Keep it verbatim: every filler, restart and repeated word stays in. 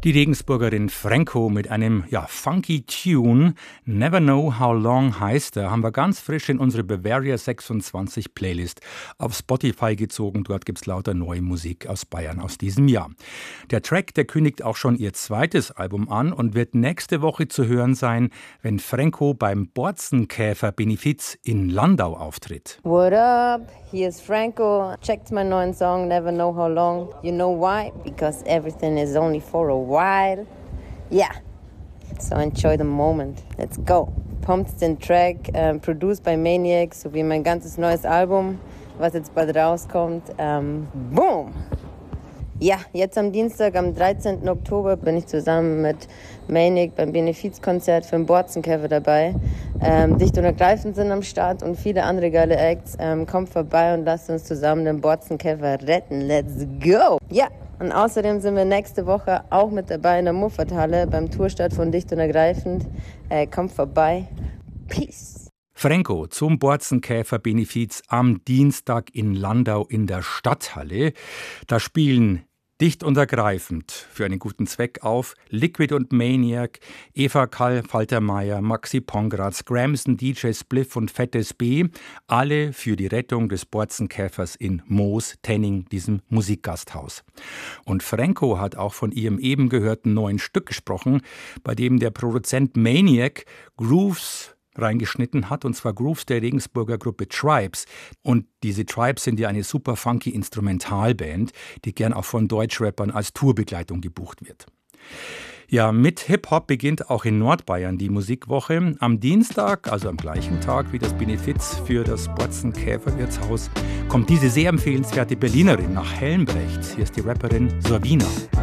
Die Regensburgerin Franco mit einem ja, funky Tune. Never Know How Long heißt er. Haben wir ganz frisch in unsere Bavaria sechsundzwanzig Playlist auf Spotify gezogen. Dort gibt es lauter neue Musik aus Bayern aus diesem Jahr. Der Track, der kündigt auch schon ihr zweites Album an und wird nächste Woche zu hören sein, wenn Franco beim Borzenkäfer-Benefiz in Landau auftritt. What up? Hier ist Franco. Checkt meinen neuen Song Never Know How Long. You know why? Because everything is only for a while. Yeah. So enjoy the moment. Let's go. Pumpt den Track, ähm, produced by Maniac, sowie mein ganzes neues Album, was jetzt bald rauskommt. Ähm, boom! Ja, jetzt am Dienstag, am dreizehnten Oktober, bin ich zusammen mit Maniac beim Benefizkonzert für den Borzenkäfer dabei. Ähm, Dicht und Ergreifend sind am Start und viele andere geile Acts. Ähm, kommt vorbei und lasst uns zusammen den Borzenkäfer retten. Let's go! Ja, und außerdem sind wir nächste Woche auch mit dabei in der Muffathalle beim Tourstart von Dicht und Ergreifend. Äh, kommt vorbei. Peace! Franco zum Borzenkäfer-Benefiz am Dienstag in Landau in der Stadthalle. Da spielen Dicht und Ergreifend für einen guten Zweck auf Liquid und Maniac, Eva Kall, Faltermeier, Maxi Pongratz, Gramson, D J Spliff und Fettes B. Alle für die Rettung des Borzenkäfers in Moos, Tenning, diesem Musikgasthaus. Und Franco hat auch von ihrem eben gehörten neuen Stück gesprochen, bei dem der Produzent Maniac Grooves reingeschnitten hat, und zwar Grooves der Regensburger Gruppe Tribes. Und diese Tribes sind ja eine super funky Instrumentalband, die gern auch von Deutschrappern als Tourbegleitung gebucht wird. Ja, mit Hip-Hop beginnt auch in Nordbayern die Musikwoche. Am Dienstag, also am gleichen Tag wie das Benefiz für das Borzenkäferwirtshaus, kommt diese sehr empfehlenswerte Berlinerin nach Helmbrecht. Hier ist die Rapperin Sorvina.